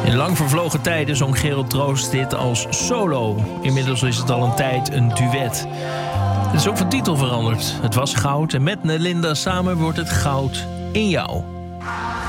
In lang vervlogen tijden zong Gerald Troost dit als solo. Inmiddels is het al een tijd een duet. Het is ook van titel veranderd. Het was Goud en met Nelinda samen wordt het Goud in jou.